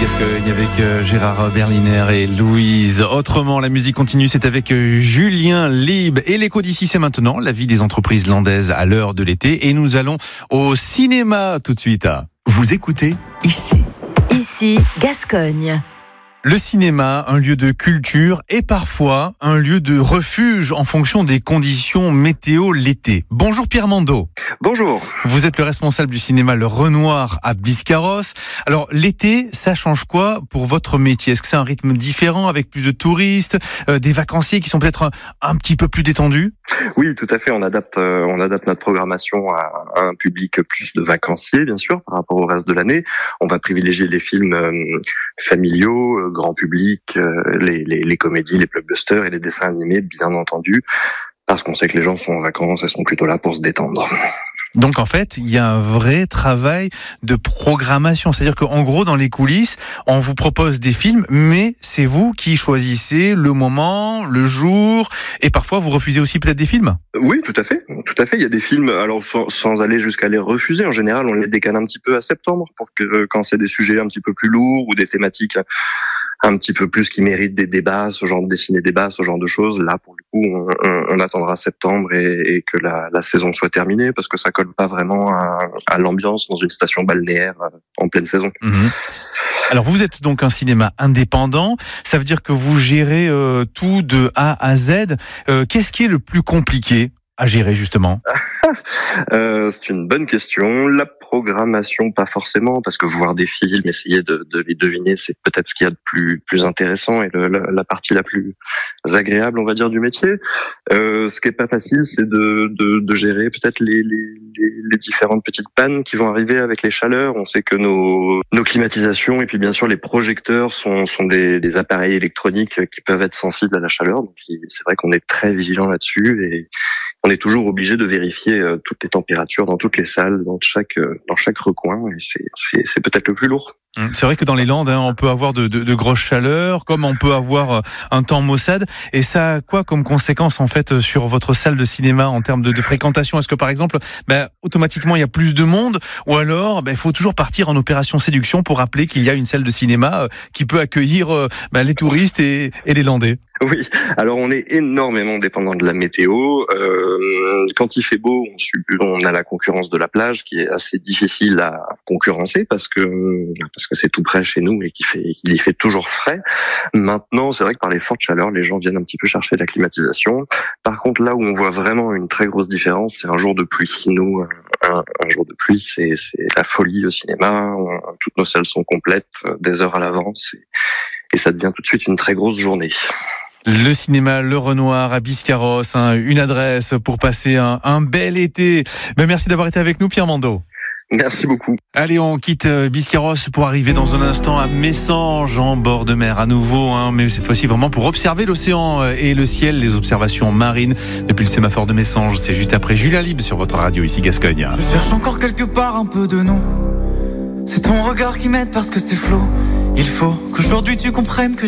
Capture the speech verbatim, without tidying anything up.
Gascogne avec Gérard Berliner et Louise. Autrement, la musique continue, c'est avec Julien Lieb. Et l'écho d'ici, c'est maintenant la vie des entreprises landaises à l'heure de l'été. Et nous allons au cinéma tout de suite. Vous écoutez Ici. Ici, Gascogne. Le cinéma, un lieu de culture et parfois un lieu de refuge en fonction des conditions météo l'été. Bonjour Pierre Mando. Bonjour. Vous êtes le responsable du cinéma Le Renoir à Biscarrosse. Alors l'été, ça change quoi pour votre métier ? Est-ce que c'est un rythme différent avec plus de touristes, euh, des vacanciers qui sont peut-être un, un petit peu plus détendus ? Oui, tout à fait. On adapte, euh, on adapte notre programmation à, à un public plus de vacanciers, bien sûr, par rapport au reste de l'année. On va privilégier les films euh, familiaux, euh, grand public, euh, les, les, les comédies, les blockbusters et les dessins animés, bien entendu, parce qu'on sait que les gens sont en vacances et sont plutôt là pour se détendre. Donc en fait, il y a un vrai travail de programmation. C'est-à-dire qu'en gros, dans les coulisses, on vous propose des films, mais c'est vous qui choisissez le moment, le jour, et parfois vous refusez aussi peut-être des films ? Oui, tout à fait. Tout à fait. Il y a des films, alors sans, sans aller jusqu'à les refuser, en général, on les décale un petit peu à septembre, pour que quand c'est des sujets un petit peu plus lourds ou des thématiques un petit peu plus qui méritent des débats, ce genre de dessiner débats, ce genre de choses, là, pour le coup, on, on, on attendra septembre et, et que la, la saison soit terminée, parce que ça colle pas vraiment à, à l'ambiance dans une station balnéaire en pleine saison. Mmh. Alors, vous êtes donc un cinéma indépendant. Ça veut dire que vous gérez euh, tout de A à Z. Euh, qu'est-ce qui est le plus compliqué à gérer, justement ? euh, C'est une bonne question. La programmation, pas forcément, parce que voir des films, essayer de, de les deviner, c'est peut-être ce qu'il y a de plus, plus intéressant et le, la, la partie la plus agréable, on va dire, du métier. Euh, ce qui est pas facile, c'est de, de, de gérer peut-être les, les, les, les différentes petites pannes qui vont arriver avec les chaleurs. On sait que nos, nos climatisations et puis bien sûr les projecteurs sont, sont des, des appareils électroniques qui peuvent être sensibles à la chaleur. Donc c'est vrai qu'on est très vigilant là-dessus et on est toujours obligé de vérifier euh, toutes les températures dans toutes les salles, dans chaque euh, dans chaque recoin, et c'est c'est, c'est peut-être le plus lourd. C'est vrai que dans les Landes, hein, on peut avoir de, de, de grosses chaleurs, comme on peut avoir un temps maussade. Et ça a quoi comme conséquence en fait sur votre salle de cinéma en termes de, de fréquentation ? Est-ce que par exemple, ben, automatiquement il y a plus de monde, ou alors ben, il faut toujours partir en opération séduction pour rappeler qu'il y a une salle de cinéma qui peut accueillir ben, les touristes et, et les Landais ? Oui, alors on est énormément dépendant de la météo. Euh, quand il fait beau, on, subit, on a la concurrence de la plage qui est assez difficile à concurrencer parce que parce que c'est tout près chez nous et qu'il fait qu'il y fait toujours frais. Maintenant, c'est vrai que par les fortes chaleurs, les gens viennent un petit peu chercher la climatisation. Par contre, là où on voit vraiment une très grosse différence, c'est un jour de pluie. Nous, un, un jour de pluie, c'est c'est la folie au cinéma. On, toutes nos salles sont complètes, des heures à l'avance, et, et ça devient tout de suite une très grosse journée. Le cinéma Le Renoir à Biscarrosse, hein, une adresse pour passer un, un bel été. Ben, merci d'avoir été avec nous, Pierre Mando. Merci beaucoup. Allez, on quitte Biscarrosse pour arriver dans un instant à Messanges, en bord de mer à nouveau, hein, mais cette fois-ci vraiment pour observer l'océan et le ciel, les observations marines depuis le sémaphore de Messanges. C'est juste après Julien Lieb sur votre radio, ici Gascogne. Je cherche encore quelque part un peu de nous. C'est ton regard qui m'aide parce que c'est flou. Il faut qu'aujourd'hui tu comprennes que